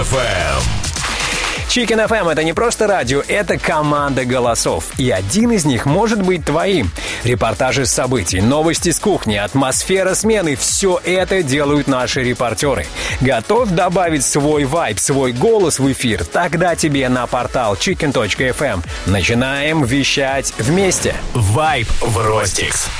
Chicken FM — это не просто радио, это команда голосов. И один из них может быть твоим. Репортажи с событий, новости с кухни, атмосфера смены — все это делают наши репортеры. Готов добавить свой вайб, свой голос в эфир? Тогда тебе на портал chicken.fm. Начинаем вещать вместе. Вайб в Ростикс.